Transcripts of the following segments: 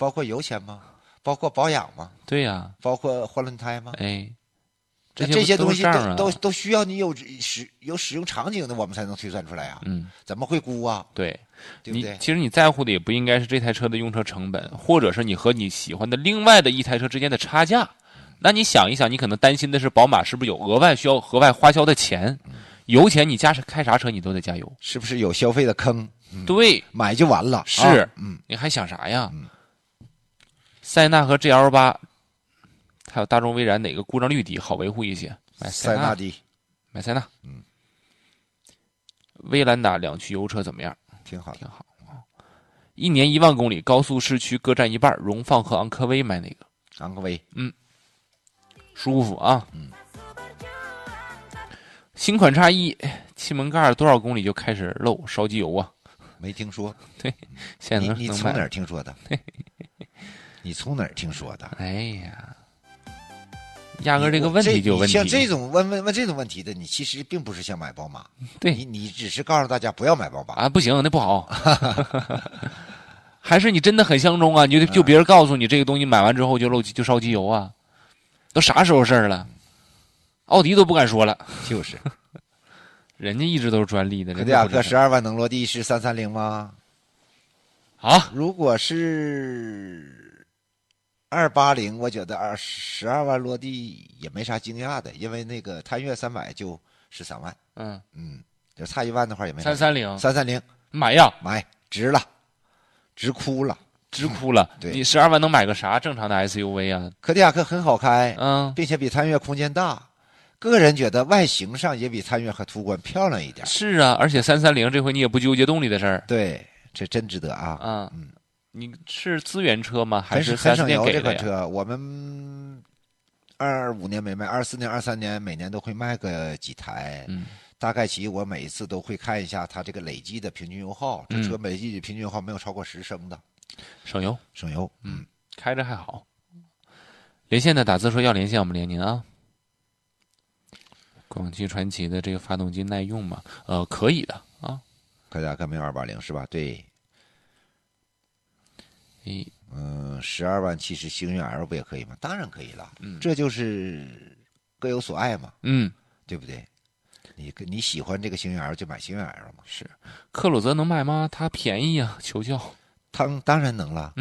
包括油钱吗？包括保养吗？ 对呀， 包括换轮胎吗？ 哎， 这些东西都是账啊都需要你有使用场景的，我们才能推算出来啊。怎么会估啊？ 对， 对不对？ 其实你在乎的也不应该是这台车的用车成本，或者是你和你喜欢的另外的一台车之间的差价。那你想一想，你可能担心的是宝马是不是有需要额外花销的钱？油钱你开啥车你都得加油， 是不是有消费的坑？ 对， 买就完了。 是，你还想啥呀？塞纳和 GL8，还有大众威然哪个故障率低，好维护一些？买塞纳低， 买塞纳。威兰达2驱油车怎么样？ 挺好， 挺好啊。1年1万公里，高速市区各占一半。荣放和昂科威买哪个？ 昂科威， 舒服啊。新款XE气门盖多少公里就开始漏烧机油啊？ 没听说。 对，现在你从哪儿听说的？你从哪儿听说的？ 哎呀，压根这个问题就有问题。 像这种问这种问题的，你其实并不是想买宝马， 对， 你只是告诉大家不要买宝马啊，不行，那不好。还是你真的很相中啊？你就别人告诉你这个东西买完之后就烧机油啊？都啥时候事儿了？奥迪都不敢说了， 就是人家一直都是专利的。 柯迪亚克12万能落地是330吗？ 啊， 如果是280，我觉得12万落地也没啥惊讶的，因为那个探岳300就13万。就差1万的话也没啥。330 买呀， 买值了，值哭了。 对，你12万能买个啥正常的 SUV 啊？ 柯迪亚克很好开，并且比探岳空间大。个人觉得外形上也比探岳和途观漂亮一点。 是啊，而且330这回你也不纠结动力的事儿。 对，这真值得啊。 你是资源车吗？还是很省油这款车？我们25年没卖，24年、23年每年都会卖个几台。大概其我每一次都会看一下它这个累计的平均油耗。这车累计的平均油耗没有超过10升的， 省油。开着还好。连线的打字说要连线，我们连您啊。广汽传祺的这个发动机耐用吗？可以的啊。 柯迪亚克没有280是吧？对。12万其实星运 L 不也可以吗？当然可以了。这就是各有所爱嘛。对不对？你喜欢这个星运 L 就买星运 L 嘛。 是。克鲁泽能买吗？它便宜啊，求教。 当然能了。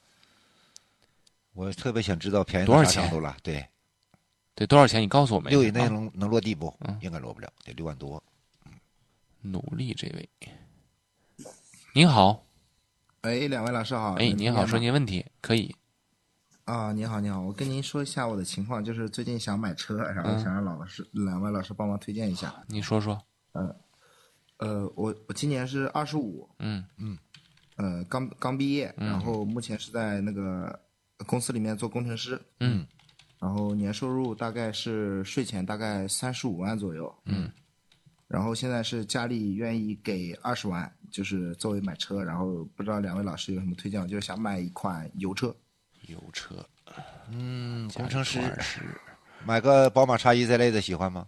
我特别想知道便宜多少程度了。 对，多少钱？你告诉我们。 6以内能落地不？应该落不了，得6万多。 努力这位，您好。 哎，两位老师好。 您好，说您问题可以。 啊，你好，我跟您说一下我的情况，就是最近想买车，然后想让两位老师帮忙推荐一下。 您说说。 我今年是25。刚毕业，然后目前是在那个公司里面做工程师。然后年收入大概是税前大概35万左右。然后现在是家里愿意给20万，就是作为买车，然后不知道两位老师有什么推荐，就是想买一款油车。 工程师买个宝马X1这类的喜欢吗？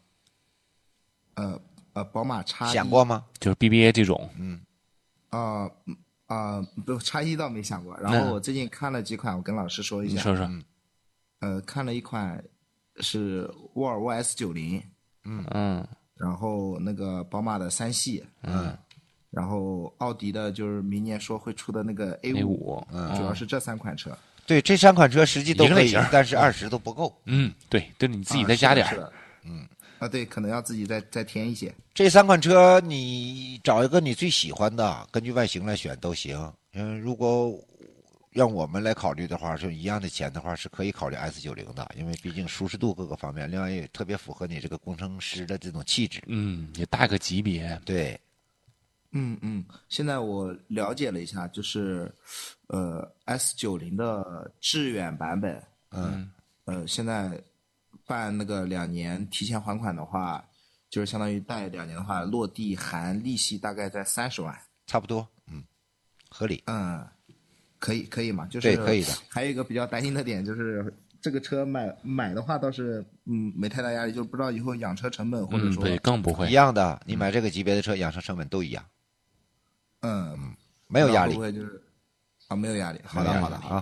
宝马X1 想过吗？ 就是 BBA 这种。 不，X1倒没想过。然后我最近看了几款，我跟老师说一下。 你说说。 看了一款是沃尔沃 S90。然后那个宝马的3系。然后奥迪的就是明年说会出的那个 A5。主要是这3款车。 对，这3款车实际都可以，但是20都不够。 对，就是你自己再加点。 对，可能要自己再添一些。 这3款车你找一个你最喜欢的，根据外形来选都行。如果让我们来考虑的话，是一样的钱的话，是可以考虑 S90的，因为毕竟舒适度各个方面，另外也特别符合你这个工程师的这种气质。 也大个级别。 对。 现在我了解了一下，就是S90的致远版本。现在办那个2年提前还款的话，就是相当于贷2年的话，落地含利息大概在30万， 差不多。合理。 可以嘛？就是对，可以的。 还有一个比较担心的点就是这个车买的话倒是没太大压力，就是不知道以后养车成本或者说对，更不会一样的。你买这个级别的车，养车成本都一样。没有压力。 会不会就是没有压力。好的啊。